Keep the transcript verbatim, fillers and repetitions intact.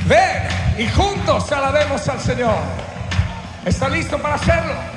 Ven y juntos alabemos al Señor. ¿Está listo para hacerlo?